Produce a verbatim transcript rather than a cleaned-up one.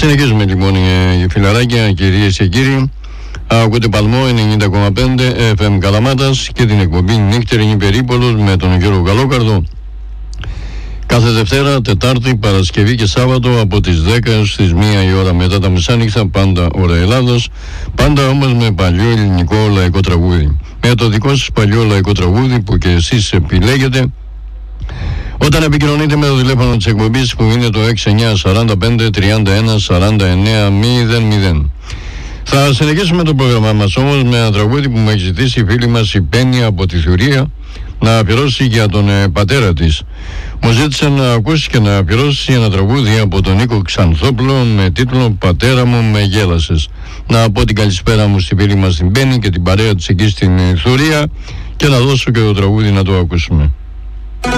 Συνεχίζουμε λοιπόν οι φιλαράκια, κυρίες και κύριοι. Ακούτε Παλμό ενενήντα κόμμα πέντε εφ εμ Καλαμάτας και την εκπομπή Νύχτερη Περίπολος με τον Γιώργο Καλόκαρδο. Κάθε Δευτέρα, Τετάρτη, Παρασκευή και Σάββατο από τις δέκα στις μία η ώρα μετά τα μεσάνυχτα, πάντα ώρα Ελλάδος, πάντα όμως με παλιό ελληνικό λαϊκό τραγούδι. Με το δικό σας παλιό λαϊκό τραγούδι που και εσείς επιλέγετε όταν επικοινωνείτε με το τηλέφωνο της εκπομπής που είναι το έξι εννιά τέσσερα πέντε τριάντα ένα σαράντα εννέα μηδέν μηδέν. Θα συνεχίσουμε το πρόγραμμά μας όμως με ένα τραγούδι που μου έχει ζητήσει η φίλη μας η Πέννη από τη Θουρία να αφιερώσει για τον ε, πατέρα της. Μου ζήτησε να ακούσει και να αφιερώσει ένα τραγούδι από τον Νίκο Ξανθόπουλο με τίτλο «Πατέρα μου με γέλασες». Να πω την καλησπέρα μου στη φίλη μας την Πέννη και την παρέα της εκεί στην ε, Θουρία και να δώσω και το τραγούδι να το ακούσουμε.